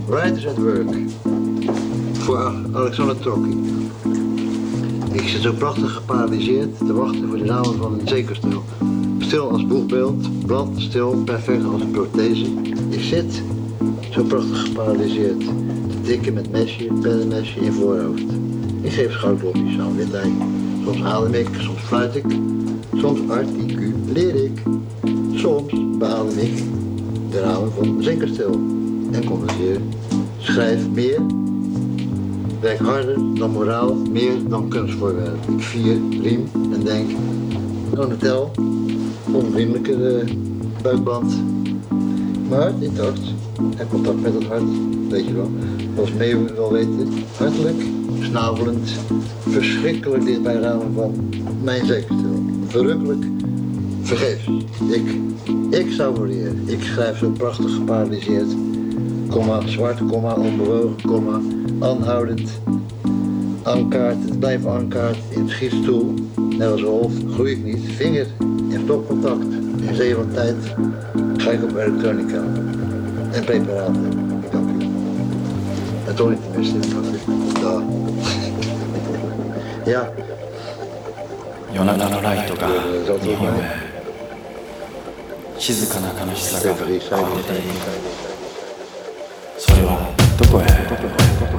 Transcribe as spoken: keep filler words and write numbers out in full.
Writers at Work. Voor Alexander Trocki. Ik zit zo prachtig geparalyseerd te wachten voor de namen van een zekerstil. Stil als boegbeeld, blad, stil, perfect als een prothese. Ik zit zo prachtig geparalyseerd te tikken met mesje, pennenmesje in voorhoofd. Ik geef schouderlopjes aan witwijn. Soms adem ik, soms fluit ik. Soms articuleer ik. Soms beadem ik de namen van een zekerstil. En converseer. Schrijf meer. Werk harder dan moraal, meer dan kunstvoorwerp. Ik vier, riem en denk, Donatel, onvriendelijke uh, buikband. Mijn hart intact en contact met het hart, weet je wel. Zoals Meeuw wel weten, hartelijk, snavelend, verschrikkelijk dicht bij ramen van mijn zekerstil. Verrukkelijk, vergeefs. Ik, ik saboreer, ik schrijf zo prachtig geparalyseerd. Komma, zwart, komma, onbewogen, komma, aanhoudend, ankaart, het blijft ankaart, in het schietstoel, net als Wolf, groei ik niet, vinger in stopcontact, in zee van tijd, ga ik op elektronica en preparaten, dank u. En toch niet tenminste, dank u. Ja. Ja. 夜中のライトが日本へ静かな悲しさが溢れている。それはどこへ